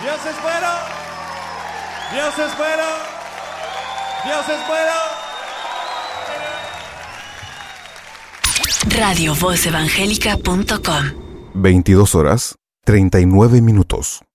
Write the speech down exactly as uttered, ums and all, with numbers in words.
Dios es bueno. Dios es bueno. Dios es bueno. radio voz evangélica punto com veintidós horas, treinta y nueve minutos.